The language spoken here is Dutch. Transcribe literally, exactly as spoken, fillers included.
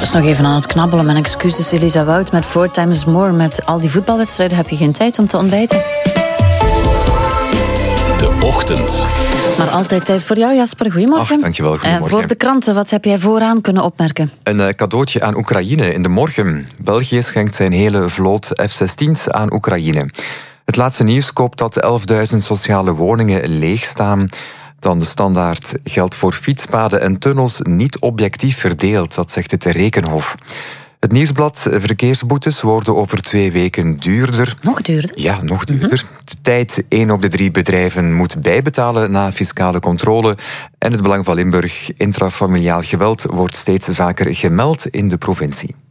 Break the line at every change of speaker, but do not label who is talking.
is nog even aan het knabbelen. Mijn excuses, Elisa Wout, met Four Times More. Met al die voetbalwedstrijden heb je geen tijd om te ontbijten.
De Ochtend.
Maar altijd tijd voor jou, Jasper. Goedemorgen.
Ach, dankjewel. Goedemorgen.
Uh, voor de kranten, wat heb jij vooraan kunnen opmerken?
Een uh, cadeautje aan Oekraïne in de morgen. België schenkt zijn hele vloot F zestien's aan Oekraïne. Het laatste nieuws koopt dat elfduizend sociale woningen leeg staan. Dan de standaard geldt voor fietspaden en tunnels niet objectief verdeeld, dat zegt het Rekenhof. Het nieuwsblad verkeersboetes worden over twee weken duurder.
Nog duurder?
Ja, nog duurder. Mm-hmm. De tijd, één op de drie bedrijven moet bijbetalen na fiscale controle. En het Belang van Limburg, intrafamiliaal geweld, wordt steeds vaker gemeld in de provincie.